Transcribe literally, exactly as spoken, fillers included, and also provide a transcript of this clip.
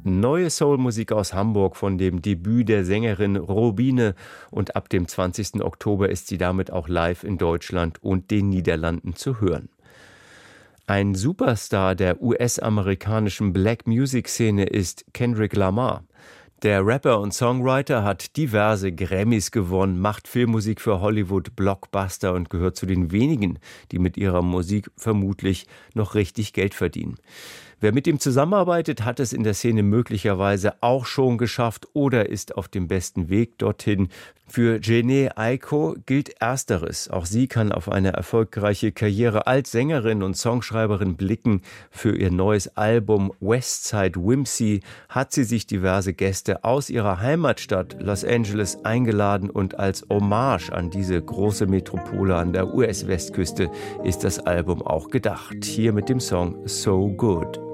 Neue Soulmusik aus Hamburg von dem Debüt der Sängerin Robine und ab dem zwanzigsten Oktober ist sie damit auch live in Deutschland und den Niederlanden zu hören. Ein Superstar der U S-amerikanischen Black Music Szene ist Kendrick Lamar. Der Rapper und Songwriter hat diverse Grammys gewonnen, macht Filmmusik für Hollywood, Blockbuster und gehört zu den wenigen, die mit ihrer Musik vermutlich noch richtig Geld verdienen. Wer mit ihm zusammenarbeitet, hat es in der Szene möglicherweise auch schon geschafft oder ist auf dem besten Weg dorthin. Für Jhené Aiko gilt Ersteres. Auch sie kann auf eine erfolgreiche Karriere als Sängerin und Songschreiberin blicken. Für ihr neues Album Westside Whimsy hat sie sich diverse Gäste aus ihrer Heimatstadt Los Angeles eingeladen und als Hommage an diese große Metropole an der U S-Westküste ist das Album auch gedacht. Hier mit dem Song So Good.